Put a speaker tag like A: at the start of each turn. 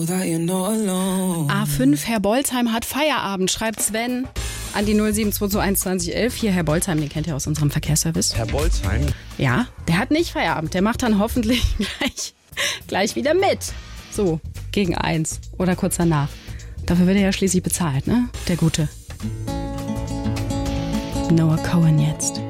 A: A5, Herr Bolzheim hat Feierabend, schreibt Sven an die 072212011. Hier, Herr Bolzheim, den kennt ihr aus unserem Verkehrsservice.
B: Herr Bolzheim?
A: Ja, der hat nicht Feierabend. Der macht dann hoffentlich gleich wieder mit. So, gegen 1 oder kurz danach. Dafür wird er ja schließlich bezahlt, ne? Der Gute. Noah Cohen jetzt.